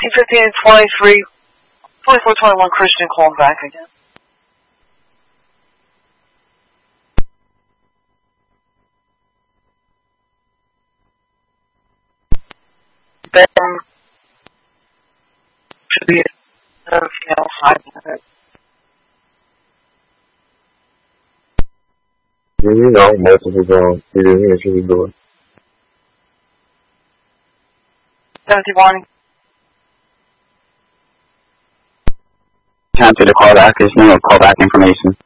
1915 and 23, 2421 Christian calling back again. Ben should be high. You know, multiple times. He didn't hear she was doing. 71. Cancel the callback. There's no callback information.